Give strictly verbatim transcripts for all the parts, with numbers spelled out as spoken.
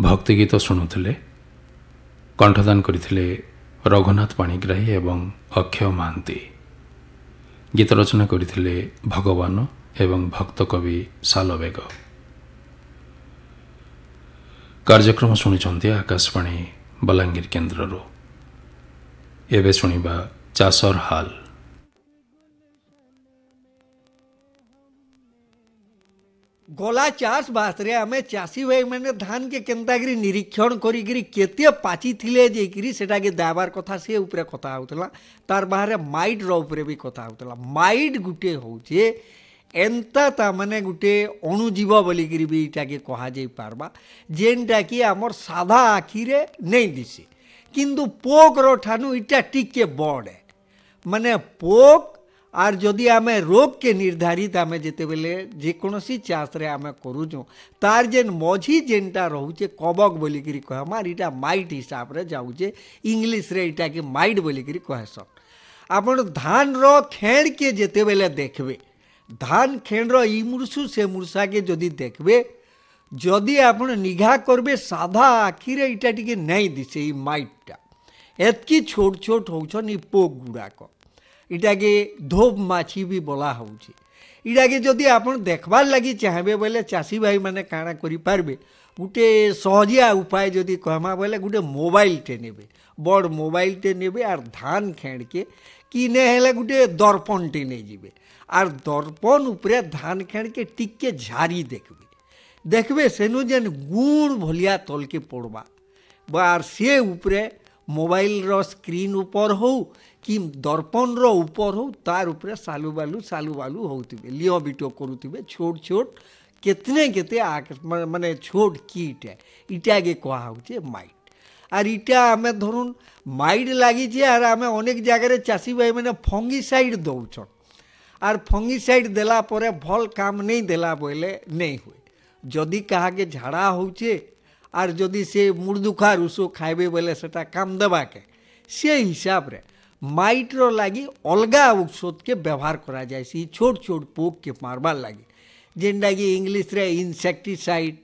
भक्ति गीत शुणुले कंठदान करथिले रघुनाथ पाणिग्राही एवं अक्षय महांती। गीत रचना करथिले भगवान एवं भक्त कवि सालवेग। कार्यक्रम शुणुचंती आकाशवाणी बलांगीर केन्द्रରୁ। एबे शुणिबा चाषर हाल। गला चाष बासरे आमे चाषी भाई मैंने धान के केन्तागिरी निरीक्षण करिगिरी केते पाची थिले जेकिरी सेटा के दाबार कथा से ऊपर कथा होतला। तार बाहर माइट रो ऊपर भी कथा होतला। माइट गुटे होचे एंता ता माने गुटे अणुजीव बोलिकिरी भी इटा के कहा जाई पारबा जेनटा कि हमर साधा आखिरे नहीं दिसे किंतु पोक रो ठानु इटा टिके बड़ है माने पोक आर जदि आमे रोग के निर्धारित आमे जेते बेले जेकोसी चाष रे आमे करूछु तार जेन मझी जेनटा रहूचे कबक बोलिकिरी कहमार इटा माइट हिसाब रे जाऊचे इंग्लिश रे इटा के माइट बोलिकिरी कहसन। आपण धान रो खेड़ के जेते बेले देखबे धान खेड़ रो इ मुरसु से मुरसा के जदि देखबे जदि आपण निघा करबे साधा आखिरे इटा टिके नहीं दिसे इ माइटटा एतकी छोट छोट होछन इ पोक गुड़ाक इटा के धोप माछी भी बोला होउची। इटा के जदि आपण देखबार लगी चाहबे बोले चाषी भाई माने काଣା करि पारबे गुटे सहजिया उपाय जदि कहमा बोले गुटे मोबाइल टे नेबे बड़ मोबाइल टे नेबे आर धान खेड़ के किने हेले गुटे दर्पण टे नै जिबे आर दर्पण उपरे धान खेड़ के टिके झारी देखबे देखबे सेनु जेन गुण भलिया तल के पड़बा बार से उपरे मोबाइल रो स्क्रीन ऊपर हो कि दर्पण रो ऊपर हो तार ऊपर सालू बालू सालू बालू होतिबे लियो बिटो करूतिबे छोट छोट केतने केते माने छोट कीट है इटा के कहा होचे माइट आर इटा आमे धरुन माइट लागी जे आर आमे अनेक जगह रे चाषी भाई माने फंगीसाइड दउछन आर फंगीसाइड देला परे भल काम नहीं देला बोले नहीं हुए जदि कहा के झाड़ा होचे आर जदि से मुर्दुखा रुसो खाइबे बोले सेटा काम देबा के से हिसाब रे माइट रो लागी अलगा औषध के व्यवहार करा जाए सी छोट छोट पोक के मारबार लागी जेनटा कि इंग्लिश रे इंसेक्टिसाइड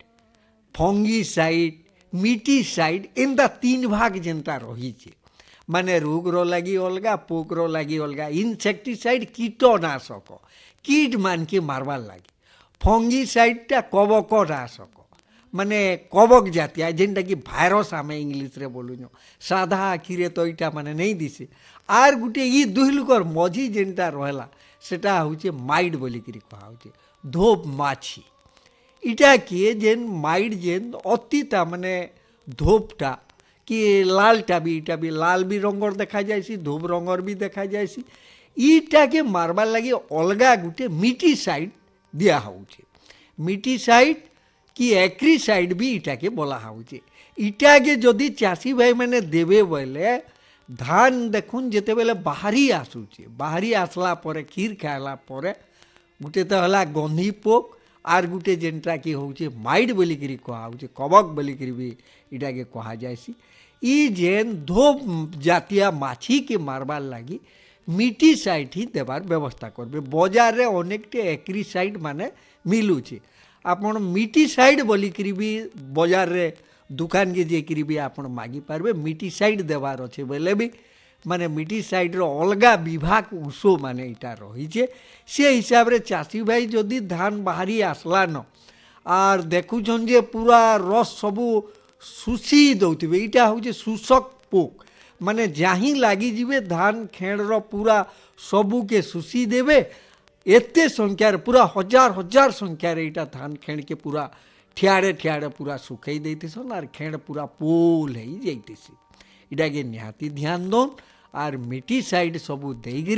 फंगीसाइड मिटीसाइड एंता तीन भाग जेनता रही छे माने रोग रो लागी अलगा पोक रो लागी अलगा इंसेक्टिसाइड कीटनाशक कीट मान के मारबार लागी फंगीसाइडटा कवक नाशक माने कवक जातिया जेनटा कि भाइरस आमे इंग्लिश रे बोलुँ साधा आखिरे तो इटा माने नहीं दिसे आर गुटे इ दुहिलुकर मझी जेनटा रहला सेटा होचे माइट बोलिकिरी कहा होचे धोप माछी इटा के जेन माइट जेन अतिता माने धोपटा कि लालटा भी इटा भी लाल भी रंगर देखा जायसी धोप रंगर भी देखा जायसी इटा के मारबार लगी अलगा गुटे मिटीसाइड दिया होचे मिटीसाइड कि एक्रीसाइड भी इटा के बोला होचे इटा के जदि चाषी भाई मैंने देवे बोले धान देखुन जेते बेले बाहरी आसुचे बाहरी आसला परे खीर खाइला परे गुटे तो हला गंधी पोक आर गुटे जेनटा कि होचे माइट बोलिकिरी कहा होचे कबक बोलिकिरी भी इटा के कहा जायसी इ जेन धोप जातिया माछी के मारबार लागी मिटीसाइड ही देवार व्यवस्था करबे बाजार रे अनेकटे एक्रीसाइड माने मिलुचे आपण मिटीसाइड बोलिकिरी भी बाजार रे दुकान के जेकिरी भी आपण मागी पारबे मिटीसाइड देवार अच्छे बोले भी माने मिटीसाइड रो अलगा विभाग उषो माने इटा रही छे से हिसाब रे चाषी भाई जदि धान बाहरी आसला न आर देखुछन जे पूरा रस सबू सुसी दउतिबे इटा होचे सुसक पोक माने जाही लागी जिबे धान खेड़ रो पूरा सबू के सुसी देबे एते संख्यार पूरा हजार हजार संख्यार इटा धान खेड़ के पूरा ठियाड़े ठियाड़े पूरा सुखई देतेसन आर खेड़ पूरा पोल है जाइतेसी इटा के निहाती ध्यान दोन आर मिटीसाइड सबू देगिरी